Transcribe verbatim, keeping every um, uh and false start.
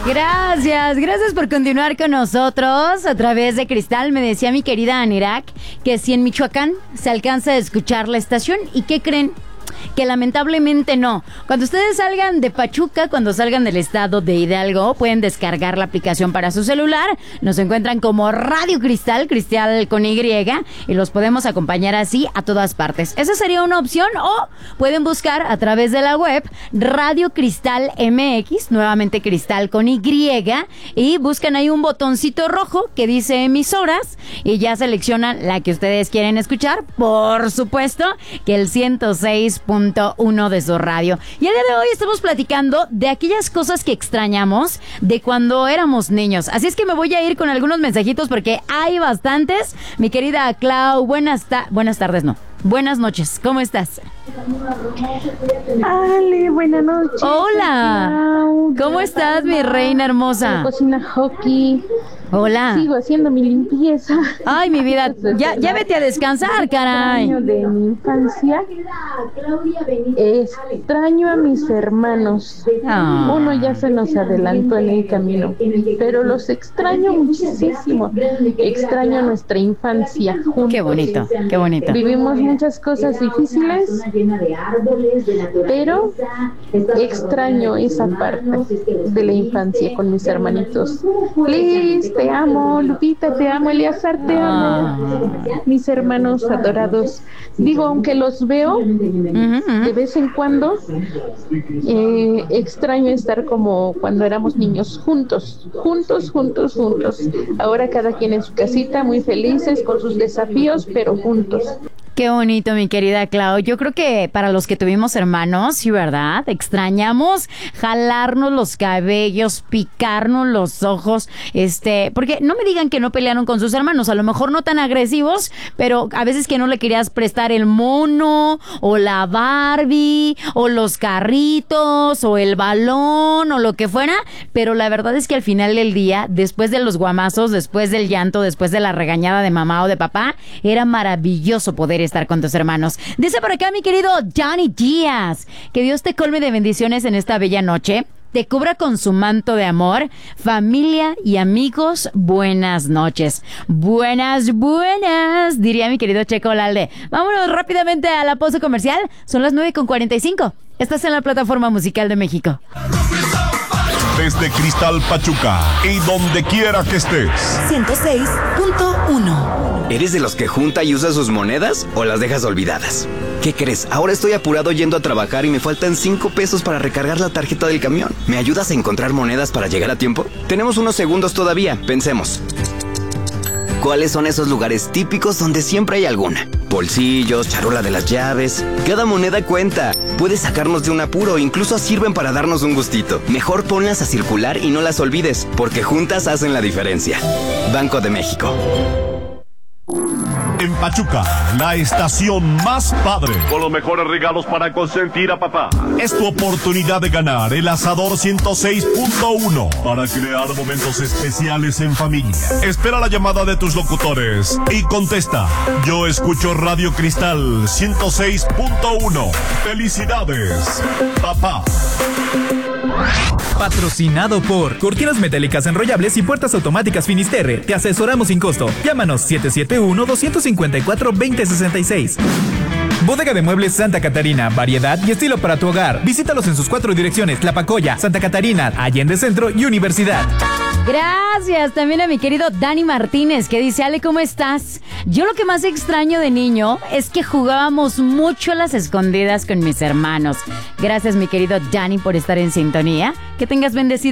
Gracias, gracias por continuar con nosotros a través de Cristal. Me decía mi querida Anirak que si en Michoacán se alcanza a escuchar la estación, ¿y qué creen? Que lamentablemente no. Cuando ustedes salgan de Pachuca, cuando salgan del estado de Hidalgo, pueden descargar la aplicación para su celular. Nos encuentran como Radio Cristal, Cristal con Y, y los podemos acompañar así a todas partes. Esa sería una opción, o pueden buscar a través de la web Radio Cristal M X, nuevamente Cristal con Y, y buscan ahí un botoncito rojo que dice emisoras y ya seleccionan la que ustedes quieren escuchar. Por supuesto que el ciento seis punto uno de su radio. Y el día de hoy estamos platicando de aquellas cosas que extrañamos de cuando éramos niños. Así es que me voy a ir con algunos mensajitos porque hay bastantes. Mi querida Clau, buenas, ta- buenas tardes, no. Buenas noches, ¿cómo estás? Ale, buenas noches. Hola, Clau. ¿cómo estás, mi reina hermosa? Cocina hockey. Hola. Sigo haciendo mi limpieza. Ay, mi vida, ya, ya vete a descansar, caray. Extraño de mi infancia. Extraño a mis hermanos. Ah. Uno ya se nos adelantó en el camino, pero los extraño muchísimo. Extraño nuestra infancia juntos. Qué bonito, qué bonito. Vivimos muchas cosas difíciles, pero extraño esa parte de la infancia con mis hermanitos. Liz, te amo. Lupita, te amo. Eleazar, te amo. Mis hermanos adorados. Digo, aunque los veo de vez en cuando, eh, extraño estar como cuando éramos niños, juntos, juntos, juntos, juntos. Ahora cada quien en su casita, muy felices con sus desafíos, pero juntos. Qué bonito, mi querida Clau. Yo creo que para los que tuvimos hermanos, sí, ¿verdad? Extrañamos jalarnos los cabellos, picarnos los ojos, este, porque no me digan que no pelearon con sus hermanos, a lo mejor no tan agresivos, pero a veces que no le querías prestar el mono, o la Barbie, o los carritos, o el balón, o lo que fuera, pero la verdad es que al final del día, después de los guamazos, después del llanto, después de la regañada de mamá o de papá, era maravilloso poder estar con tus hermanos. Dice por acá mi querido Johnny Díaz, que Dios te colme de bendiciones en esta bella noche, te cubra con su manto de amor, familia y amigos, buenas noches. Buenas, buenas, diría mi querido Checo Lalde. Vámonos rápidamente a la pausa comercial, son las nueve con cuarenta y cinco. Estás en la plataforma musical de México. Desde Cristal Pachuca y donde quiera que estés. ciento seis punto uno. ¿Eres de los que junta y usa sus monedas o las dejas olvidadas? ¿Qué crees? Ahora estoy apurado yendo a trabajar y me faltan cinco pesos para recargar la tarjeta del camión. ¿Me ayudas a encontrar monedas para llegar a tiempo? Tenemos unos segundos todavía, pensemos. ¿Cuáles son esos lugares típicos donde siempre hay alguna? Bolsillos, charola de las llaves. Cada moneda cuenta. Puedes sacarnos de un apuro, incluso sirven para darnos un gustito. Mejor ponlas a circular y no las olvides, porque juntas hacen la diferencia. Banco de México. En Pachuca, la estación más padre, con los mejores regalos para consentir a papá. es tu oportunidad de ganar el Asador ciento seis punto uno para crear momentos especiales en familia. Espera la llamada de tus locutores y contesta: yo escucho Radio Cristal ciento seis punto uno. ¡Felicidades, papá! Patrocinado por Cortinas Metálicas Enrollables y Puertas Automáticas Finisterre. Te asesoramos sin costo. Llámanos siete siete uno, dos cinco cuatro, dos cero seis seis. Bodega de Muebles Santa Catarina. Variedad y estilo para tu hogar. Visítalos en sus cuatro direcciones: Tlapacoya, Santa Catarina, Allende Centro y Universidad. Gracias también a mi querido Dani Martínez, que dice: Ale, ¿cómo estás? Yo lo que más extraño de niño es que jugábamos mucho a las escondidas con mis hermanos. Gracias, mi querido Dani, por estar en sintonía. Que tengas bendecido